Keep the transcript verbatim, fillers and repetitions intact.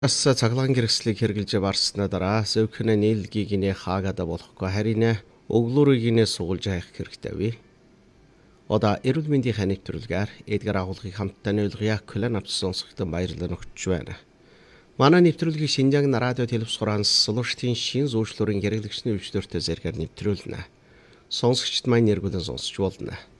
Бас цаглаган хэрэгслийг хэрэгжилж барснаа дараа зөвхөн нийлгийг нэ хаагада болохгүй харин өглөөрийг нэ суулж хайх хэрэгтэй вэ. Одоо эрүүл мэндийн нэвтрүүлгээр эдгээр агуулгыг хамтдаа нөлгөе клан авсан сонсогдсон баярлалаа өгч байна. Манай нэвтрүүлгийг Шинжааг радио телевизхоранс Солоштын шин зөвшлөрийн хэрэглэгчний өвчлөлтөөр зэрэгээр нэвтрүүлнэ. Сонсогчд маань нэргүүлэн сонсч болно.